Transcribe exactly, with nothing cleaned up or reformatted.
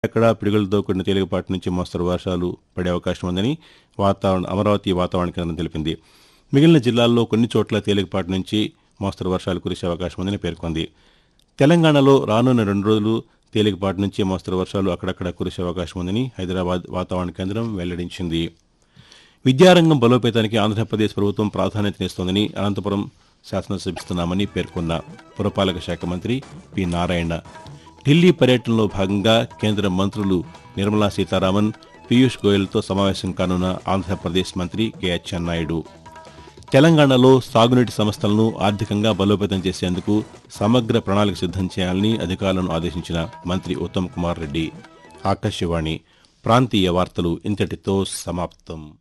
ఎక్కడా పిడుగులతో కూడిన తేలికపాటి నుంచి మోస్తరు వర్షాలు పడే అవకాశం ఉందని వాతావరణ అమరావతి వాతావరణ కేంద్రం తెలిపింది. మిగిలిన జిల్లాల్లో కొన్ని చోట్ల తేలికపాటి నుంచి మోస్తరు వర్షాలు కురిసే అవకాశం ఉందని పేర్కొంది. తెలంగాణలో రానున్న రెండు రోజులు తేలికపాటి నుంచి మోస్తరు వర్షాలు అక్కడక్కడ కురిసే అవకాశం ఉందని హైదరాబాద్ వాతావరణ కేంద్రం వెల్లడించింది. విద్యారంగం బలోపేతానికి ఆంధ్రప్రదేశ్ ప్రభుత్వం ప్రాధాన్యతనిస్తోందని అనంతపురం శాసనసభిస్తున్నామని పేర్కొన్న పురపాలక శాఖ మంత్రి పి నారాయణ ఢిల్లీ పర్యటనలో భాగంగా కేంద్ర మంత్రులు నిర్మలా సీతారామన్, పీయూష్ గోయల్తో సమావేశం కానున్న ఆంధ్రప్రదేశ్ మంత్రి కె అచ్చెన్నాయుడు తెలంగాణలో సాగునీటి సంస్థలను ఆర్థికంగా బలోపేతం చేసేందుకు సమగ్ర ప్రణాళిక సిద్దం చేయాలని అధికారులను ఆదేశించిన మంత్రి ఉత్తమ్ కుమార్ రెడ్డి. ఆకాశవాణి ప్రాంతీయ వార్తలు ఇంతటితో సమాప్తం.